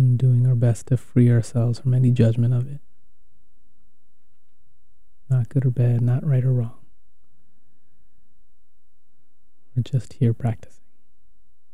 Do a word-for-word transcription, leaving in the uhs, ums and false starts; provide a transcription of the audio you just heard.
and doing our best to free ourselves from any judgment of it. Not good or bad, not right or wrong. We're just here practicing.